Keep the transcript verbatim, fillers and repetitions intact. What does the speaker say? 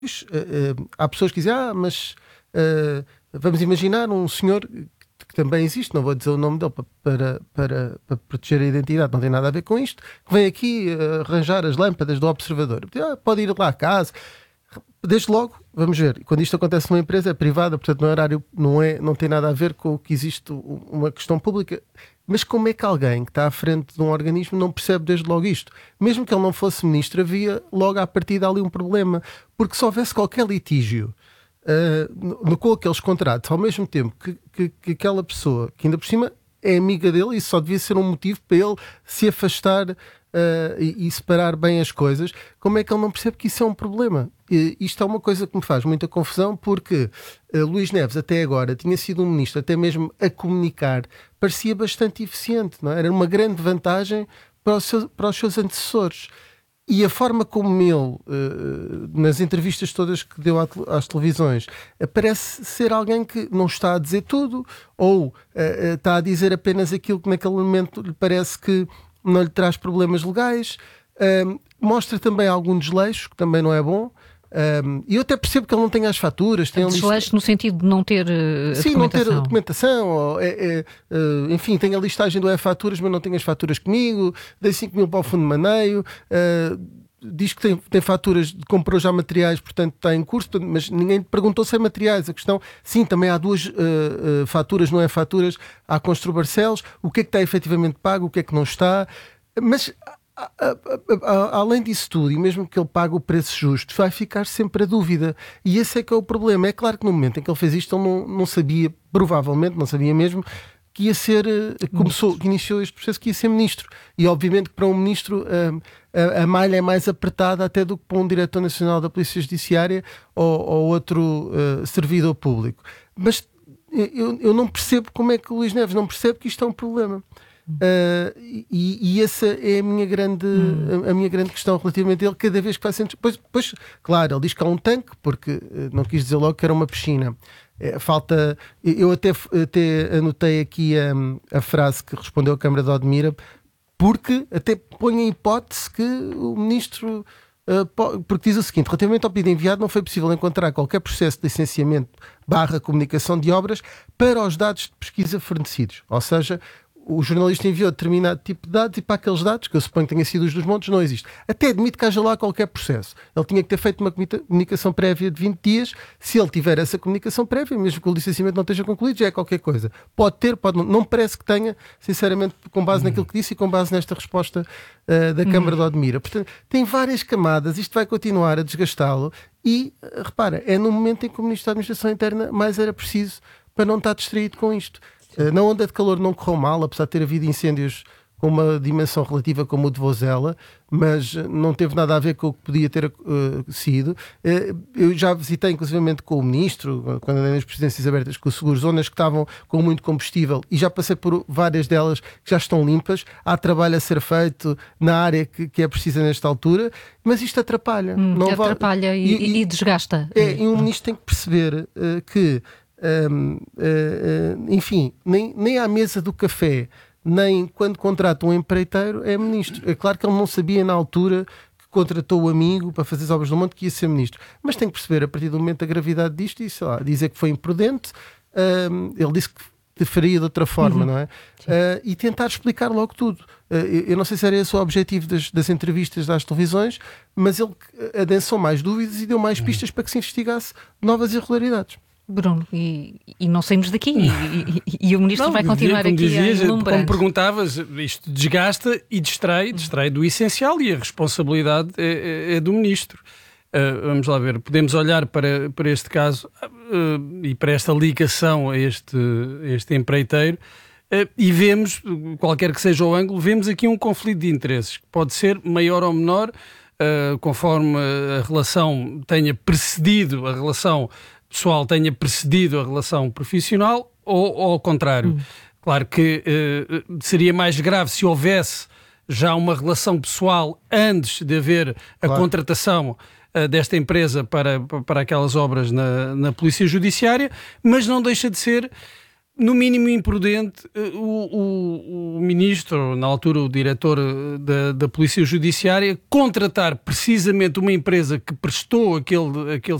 Uh, uh, há pessoas que dizem, ah, mas uh, vamos imaginar um senhor que também existe, não vou dizer o nome dele para, para, para, para proteger a identidade, não tem nada a ver com isto, que vem aqui uh, arranjar as lâmpadas do observador. Ah, pode ir lá a casa. Desde logo, vamos ver, quando isto acontece numa empresa é privada, portanto não é horário, não, é, não tem nada a ver com o que existe uma questão pública. Mas como é que alguém que está à frente de um organismo não percebe desde logo isto? Mesmo que ele não fosse ministro, havia logo à partida ali um problema. Porque se houvesse qualquer litígio uh, no, no, com aqueles contratos, ao mesmo tempo que, que, que aquela pessoa, que ainda por cima é amiga dele, isso só devia ser um motivo para ele se afastar uh, e, e separar bem as coisas, como é que ele não percebe que isso é um problema? E isto é uma coisa que me faz muita confusão, porque uh, Luís Neves até agora tinha sido um ministro, até mesmo a comunicar, parecia bastante eficiente, não é? Era uma grande vantagem para os seus, para os seus antecessores. E a forma como ele, uh, nas entrevistas todas que deu às televisões, uh, parece ser alguém que não está a dizer tudo, ou uh, uh, está a dizer apenas aquilo que naquele momento lhe parece que não lhe traz problemas legais. Uh, mostra também algum desleixo, que também não é bom. Um, e eu até percebo que ele não tem as faturas. Tem desleixo lista... no sentido de não ter uh, Sim, não ter a documentação. Ou, é, é, uh, enfim, tem a listagem do e-faturas, mas não tem as faturas comigo. Dei cinco mil para o fundo de maneio. Uh, diz que tem, tem faturas, comprou já materiais, portanto está em curso, mas ninguém perguntou se é materiais. A questão, sim, também há duas uh, uh, faturas, não é faturas, há Constru Barcelos. O que é que está efetivamente pago, o que é que não está. Mas... além disso tudo, e mesmo que ele pague o preço justo, vai ficar sempre a dúvida. E esse é que é o problema. É claro que no momento em que ele fez isto, ele não, não sabia, provavelmente não sabia mesmo, que ia ser, começou, que iniciou este processo, que ia ser ministro. E obviamente que para um ministro a, a, a malha é mais apertada até do que para um diretor nacional da Polícia Judiciária ou, ou outro uh, servidor público. Mas eu, eu não percebo como é que o Luís Neves não percebe que isto é um problema. Uh, e, e essa é a minha grande hum. a, a minha grande questão relativamente a ele. Cada vez que faz sentido, pois, pois, claro, ele diz que há um tanque, porque uh, não quis dizer logo que era uma piscina. É, falta, eu até, até anotei aqui a, a frase que respondeu à Câmara de Odmira, porque até põe a hipótese que o ministro uh, porque diz o seguinte: relativamente ao pedido enviado, não foi possível encontrar qualquer processo de licenciamento barra comunicação de obras para os dados de pesquisa fornecidos, ou seja, o jornalista enviou determinado tipo de dados e para aqueles dados, que eu suponho que tenha sido os dos montes, não existe. Até admite que haja lá qualquer processo. Ele tinha que ter feito uma comunicação prévia de vinte dias. Se ele tiver essa comunicação prévia, mesmo que o licenciamento não esteja concluído, já é qualquer coisa. Pode ter, pode não. Não parece que tenha, sinceramente, com base naquilo que disse e com base nesta resposta uh, da Câmara de Odmira. Portanto, tem várias camadas. Isto vai continuar a desgastá-lo. E, uh, repara, é no momento em que o Ministro da Administração Interna mais era preciso para não estar distraído com isto. Na onda de calor não correu mal, apesar de ter havido incêndios com uma dimensão relativa como o de Vozela, mas não teve nada a ver com o que podia ter uh, sido. Uh, eu já visitei inclusivamente com o Ministro, quando andei nas presidências abertas com o Seguro, zonas que estavam com muito combustível, e já passei por várias delas que já estão limpas. Há trabalho a ser feito na área que, que é precisa nesta altura, mas isto atrapalha. Hum, não atrapalha vale... e, e, e desgasta. É, e um Ministro tem que perceber uh, que Um, uh, uh, enfim, nem, nem à mesa do café, nem quando contrata um empreiteiro é ministro. É claro que ele não sabia na altura que contratou o amigo para fazer as obras do monte que ia ser ministro, mas tem que perceber a partir do momento a gravidade disto e, sei lá, dizer que foi imprudente. Um, ele disse que faria de outra forma, uhum. não é? Uh, e tentar explicar logo tudo. Uh, eu, eu não sei se era esse o objetivo das, das entrevistas das televisões, mas ele adensou mais dúvidas e deu mais uhum. pistas para que se investigasse novas irregularidades. Bruno, e, e não saímos daqui e, e, e o Ministro não, vai continuar como aqui dizias, a ilumbrar. Como perguntavas, isto desgasta e distrai, distrai do essencial, e a responsabilidade é, é, é do Ministro. Uh, vamos lá ver, podemos olhar para, para este caso uh, e para esta ligação a este, a este empreiteiro uh, e vemos, qualquer que seja o ângulo, vemos aqui um conflito de interesses, que pode ser maior ou menor, uh, conforme a relação tenha precedido a relação pessoal tenha precedido a relação profissional ou, ou ao contrário. Hum. Claro que uh, seria mais grave se houvesse já uma relação pessoal antes de haver a claro. contratação uh, desta empresa para, para aquelas obras na, na Polícia Judiciária, mas não deixa de ser no mínimo imprudente, o, o, o ministro, na altura o diretor da, da Polícia Judiciária, contratar precisamente uma empresa que prestou aquele, aquele